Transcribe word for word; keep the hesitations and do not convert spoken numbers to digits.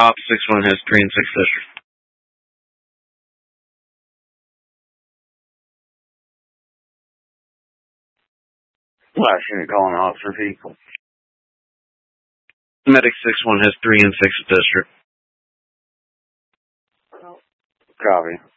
Op six one has three and six district. Last unit calling officer vehicle. Medic six one has three and six district. Copy.